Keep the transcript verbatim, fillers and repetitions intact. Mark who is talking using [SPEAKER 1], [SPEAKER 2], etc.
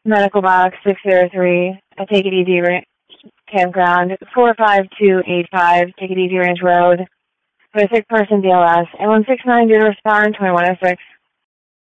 [SPEAKER 1] Medical box six zero three. I take it easy. Ra- campground four five two eight five. Take it easy. Range Road. For a sick person, D L S. And one six nine zero respond twenty one oh six.